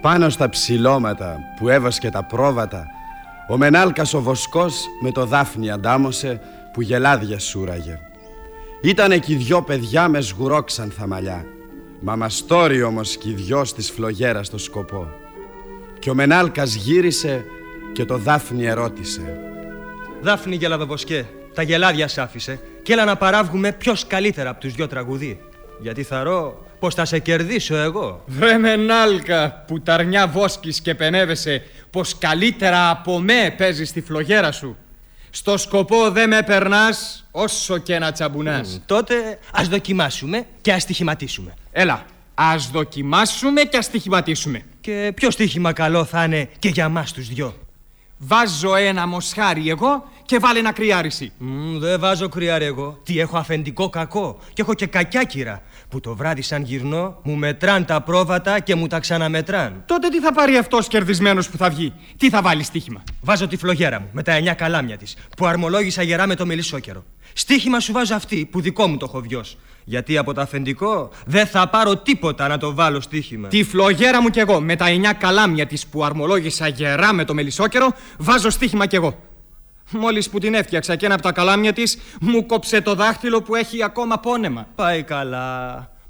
Πάνω στα ψηλώματα που έβασκε τα πρόβατα, ο Μενάλκας ο βοσκός με το δάφνη αντάμωσε που γελάδια σούραγε. Ήτανε κι οι δυο παιδιά με σγουρόξανθα μαλλιά, μαμαστόρι όμως κι οι δυο στις φλογέρα στο σκοπό. Κι ο Μενάλκας γύρισε και το δάφνη ερώτησε: Δάφνη γελαδοβοσκέ, τα γελάδια σ' άφησε κι έλα να παράβγουμε ποιος καλύτερα από τους δυο τραγουδί. Γιατί θαρώ πως θα σε κερδίσω εγώ. Βρε Μενάλκα, που ταρνιά βόσκεις και πενεύεσαι, πως καλύτερα από με παίζεις τη φλογέρα σου. Στο σκοπό δε με περνάς όσο και να τσαμπουνάς. Τότε ας δοκιμάσουμε και ας στοιχηματίσουμε. Έλα, ας δοκιμάσουμε και ας στοιχηματίσουμε. Και ποιο στοίχημα καλό θα είναι και για μας τους δυο? Βάζω ένα μοσχάρι εγώ και βάλε ένα κρυάρι εσύ. Δεν βάζω κρυάρι εγώ. Τι έχω αφεντικό κακό και έχω και κακιά κύρα, που το βράδυ σαν γυρνώ μου μετράν τα πρόβατα και μου τα ξαναμετράν. Τότε τι θα πάρει αυτός κερδισμένος που θα βγει? Τι θα βάλει στοίχημα? Βάζω τη φλογέρα μου με τα 9 καλάμια της, που αρμολόγησα γερά με το μελισσόκερο. Στοίχημα σου βάζω αυτή που δικό μου το έχω βιώσει. Γιατί από το αφεντικό δεν θα πάρω τίποτα να το βάλω στοίχημα. Τη φλογέρα μου κι εγώ με τα 9 καλάμια της που αρμολόγησα γερά με το μελισσόκερο βάζω στοίχημα κι εγώ. Μόλις που την έφτιαξα και ένα από τα καλάμια της μου κόψε το δάχτυλο που έχει ακόμα πόνεμα. Πάει καλά.